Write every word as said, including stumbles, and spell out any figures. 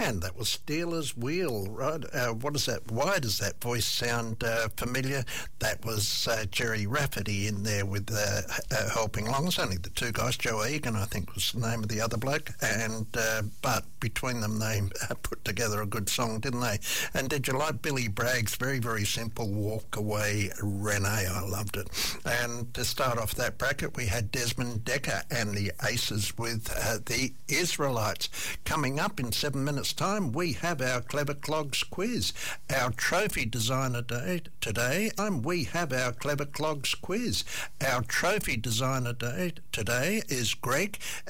And that was Stealers Wheel, right? Uh, what is that? Why does that voice sound uh, familiar? That was uh, Jerry Rafferty in there with uh, uh, helping along. It's only the two guys. Joe Egan, I think, was the name of the other bloke. And uh, but between them, they uh, put together a good song, didn't they? And did you like Billy Bragg's very, very simple Walk Away Renee? I loved it. And to start off that bracket, we had Desmond Decker and the Aces with uh, the Israelites. Coming up in seven minutes' time, we have our Clever Clogs quiz. Our trophy designer day today, um, we have our Clever Clogs quiz. Our trophy designer day today is Greg,